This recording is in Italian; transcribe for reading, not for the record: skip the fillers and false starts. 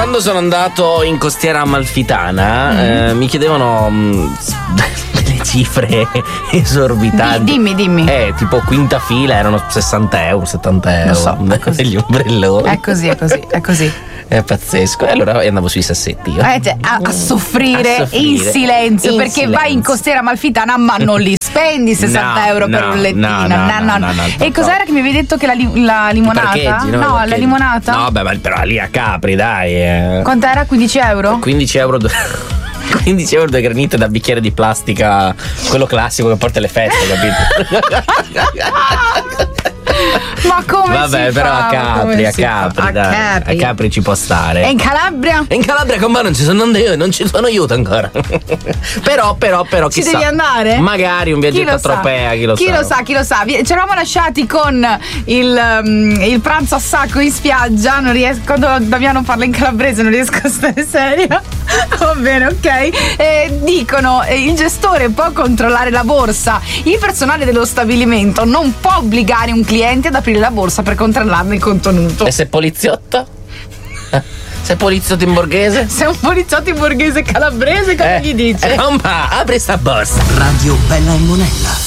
quando sono andato in Costiera Amalfitana mi chiedevano delle cifre esorbitanti. Dimmi. Tipo quinta fila erano 60 euro, 70 euro. Lo so, degli ombrelloni. È così. È pazzesco. E allora andavo sui sassetti io. A soffrire in silenzio, perché vai in Costiera Amalfitana ma non li spendi 60 euro per un lettino. No. E cos'era che mi avevi detto che la limonata? Parcheggi, no, la limonata? No, beh, ma però lì a Capri, dai. Quant'era? 15 euro? 15 euro 15 euro di granito da bicchiere di plastica, quello classico che porta alle feste, capito? Ma come vabbè, si però fa? a Capri ci può stare. E in Calabria? In Calabria con me non ci sono io, non ci sono aiuto ancora. però chissà. Ci devi andare? Magari un viaggetto a Tropea, chi lo sa. Chi lo sa. Ci eravamo lasciati con il pranzo a sacco in spiaggia. Non riesco, quando Damiano parla in calabrese non riesco a stare seria. Va bene, ok. Dicono il gestore può controllare la borsa, il personale dello stabilimento non può obbligare un cliente ad aprire la borsa per controllarne il contenuto. E se poliziotto? Sei poliziotto in borghese? Sei un poliziotto in borghese calabrese, cosa gli dice? Ma apri sta borsa. Radio Bella e Monella.